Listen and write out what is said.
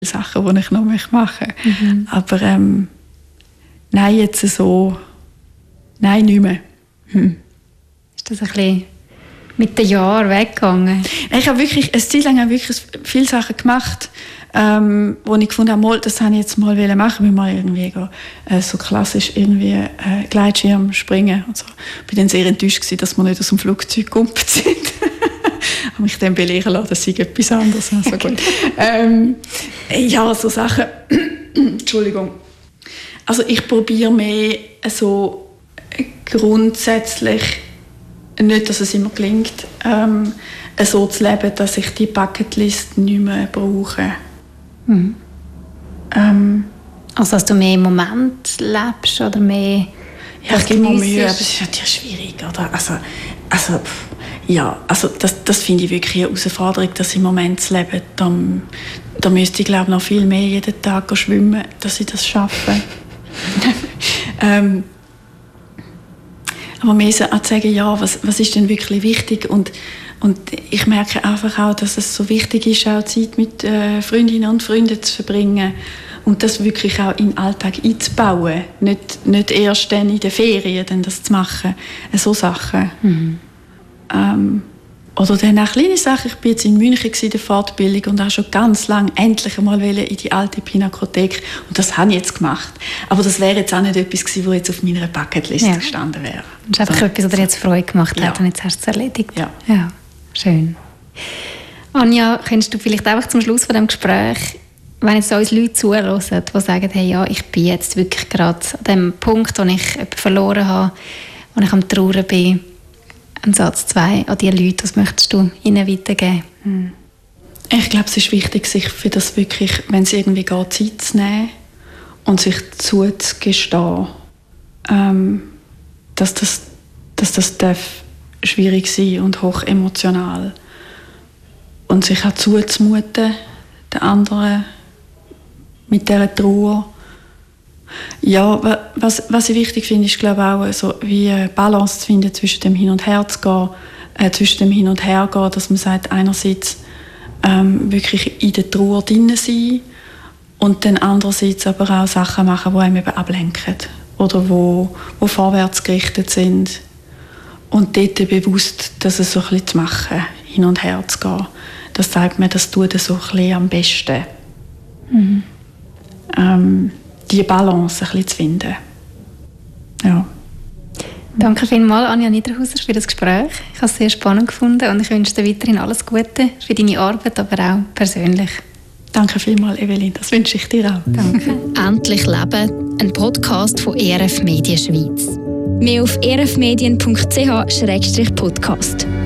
Sachen, die ich noch machen möchte. Aber nein, jetzt so, nein, nicht mehr. Ist das ein bisschen mit den Jahren weggegangen? Ich habe wirklich, eine Zeit lang wirklich viele Sachen gemacht, wo ich gefunden habe, das habe ich jetzt mal machen, wie mal irgendwie so klassisch irgendwie Gleitschirm springen und so. Ich war dann sehr enttäuscht gewesen, dass wir nicht aus dem Flugzeug gekumpelt sind. Ich habe mich dann belehren lassen, das sei etwas anderes. Also gut. Ja, so Sachen. Entschuldigung. Also ich probiere mehr so grundsätzlich, nicht, dass es immer gelingt, so zu leben, dass ich die Bucketlist nicht mehr brauche. Also dass du mehr im Moment lebst oder mehr... Ja, ich gebe mir Mühe, aber es ist natürlich schwierig, oder? Also das finde ich wirklich eine Herausforderung, das im Moment zu leben. Da müsste ich, glaube ich, noch viel mehr jeden Tag schwimmen, dass ich das schaffe. Aber mehr so zu sagen, ja, was ist denn wirklich wichtig? Und ich merke einfach auch, dass es so wichtig ist, auch Zeit mit Freundinnen und Freunden zu verbringen und das wirklich auch in den Alltag einzubauen. Nicht erst dann in den Ferien dann das zu machen. So Sachen. Oder dann auch kleine Sachen. Ich war jetzt in München in der Fortbildung und habe schon ganz lange endlich einmal in die alte Pinakothek. Und das habe ich jetzt gemacht. Aber das wäre jetzt auch nicht etwas gewesen, was jetzt auf meiner Bucketliste gestanden wäre. Das ist einfach etwas, was dir jetzt Freude gemacht hat und jetzt hast du es erledigt. Ja, schön. Anja, könntest du vielleicht einfach zum Schluss von diesem Gespräch, wenn jetzt uns Leute zuhören, die sagen, hey, ja, ich bin jetzt wirklich gerade an dem Punkt, wo ich jemanden verloren habe, wo ich am Trauern bin, ein Satz 2 an die Leute, was möchtest du ihnen weitergeben? Ich glaube, es ist wichtig, sich für das wirklich, wenn es irgendwie geht, Zeit zu nehmen und sich zuzugestehen, dass das darf schwierig sein und hoch emotional. Und sich auch zuzumuten, den anderen mit dieser Trauer. Ja, was ich wichtig finde, ist, glaube ich, auch so, wie eine Balance zu finden zwischen dem Hin und Her zu gehen, dass man sagt, einerseits wirklich in der Trauer drin sein und dann andererseits aber auch Sachen machen, die einem eben ablenken oder wo vorwärts gerichtet sind und dort bewusst, dass es so ein bisschen zu machen, hin und her zu gehen. Das sagt mir, das tut so ein bisschen am besten. Die Balance ein bisschen zu finden. Ja. Danke vielmals, Anja Niederhauser, für das Gespräch. Ich habe es sehr spannend gefunden und ich wünsche dir weiterhin alles Gute für deine Arbeit, aber auch persönlich. Danke vielmals, Evelyn. Das wünsche ich dir auch. Danke. Endlich Leben, ein Podcast von ERF Medien Schweiz. Mehr auf erfmedien.ch/podcast.